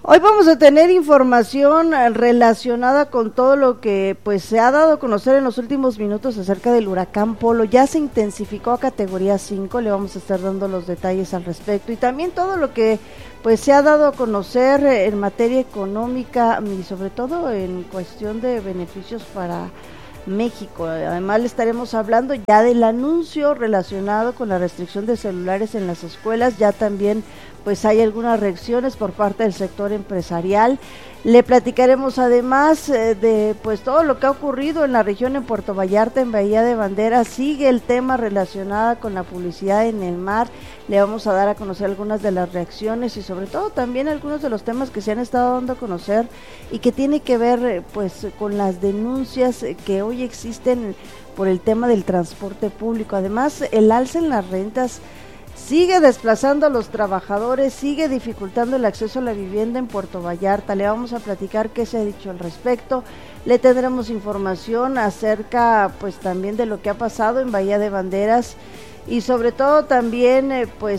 Hoy vamos a tener información relacionada con todo lo que pues se ha dado a conocer en los últimos minutos acerca del huracán Polo. Ya se intensificó a categoría 5, le vamos a estar dando los detalles al respecto y también todo lo que pues se ha dado a conocer en materia económica y sobre todo en cuestión de beneficios para México. Además le estaremos hablando ya del anuncio relacionado con la restricción de celulares en las escuelas. Ya también pues hay algunas reacciones por parte del sector empresarial. Le platicaremos además de pues todo lo que ha ocurrido en la región, en Puerto Vallarta, en Bahía de Banderas. Sigue el tema relacionado con la publicidad en el mar. Le vamos a dar a conocer algunas de las reacciones y sobre todo también algunos de los temas que se han estado dando a conocer y que tiene que ver pues con las denuncias que hoy existen por el tema del transporte público. Además, el alza en las rentas sigue desplazando a los trabajadores, sigue dificultando el acceso a la vivienda en Puerto Vallarta. Le vamos a platicar qué se ha dicho al respecto. Le tendremos información acerca pues también de lo que ha pasado en Bahía de Banderas y sobre todo también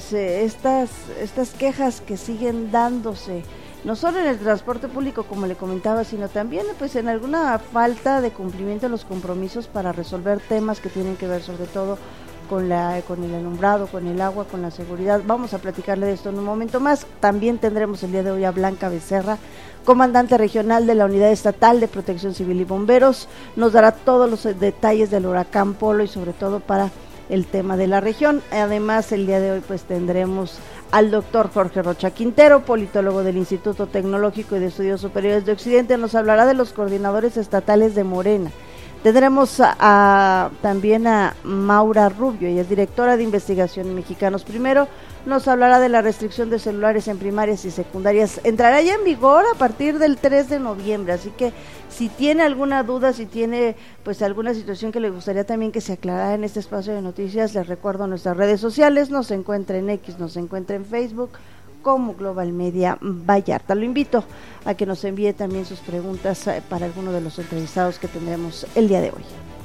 estas quejas que siguen dándose no solo en el transporte público, como le comentaba, sino también pues en alguna falta de cumplimiento de los compromisos para resolver temas que tienen que ver sobre todo con el alumbrado, con el agua, con la seguridad. Vamos a platicarle de esto en un momento más. También tendremos el día de hoy a Blanca Becerra, comandante regional de la Unidad Estatal de Protección Civil y Bomberos. Nos dará todos los detalles del huracán Polo y sobre todo para el tema de la región. Además, el día de hoy pues tendremos al doctor Jorge Rocha Quintero, politólogo del Instituto Tecnológico y de Estudios Superiores de Occidente. Nos hablará de los coordinadores estatales de Morena. Tendremos también a Maura Rubio, ella es directora de investigación en Mexicanos Primero. Nos hablará de la restricción de celulares en primarias y secundarias. Entrará ya en vigor a partir del 3 de noviembre, así que si tiene alguna duda, si tiene pues alguna situación que le gustaría también que se aclarara en este espacio de noticias, les recuerdo nuestras redes sociales. Nos encuentra en X, nos encuentra en Facebook como Global Media Vallarta. Lo invito a que nos envíe también sus preguntas para alguno de los entrevistados que tendremos el día de hoy.